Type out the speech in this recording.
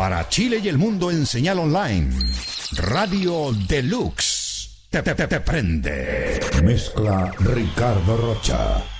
Para Chile y el mundo en señal online. Radio Deluxe. Te prende. Mezcla Ricardo Rocha.